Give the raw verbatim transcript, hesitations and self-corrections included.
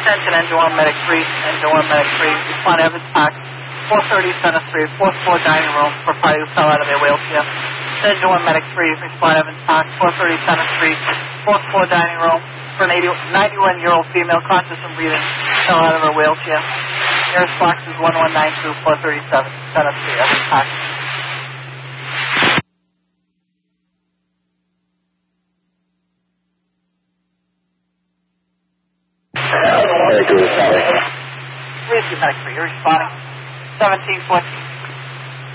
Attention, Engine one, Medic three, Engine one, Medic three, respond Evans Park, four thirty Center Street, fourth floor dining room for a party who fell out of their wheelchair. Engine one, Medic three, respond Evans Park, four thirty Center Street, fourth floor dining room for an ninety-one-year-old female conscious and breathing fell out of her wheelchair. Nearest box is one one nine two, four thirty-seven Center Street, Evans Park. Medic three, you're responding. seventeen fourteen